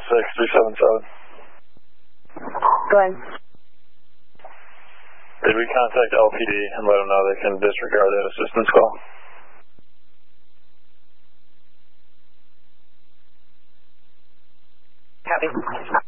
Go ahead. Did we contact LPD and let them know they can disregard that assistance call? Copy.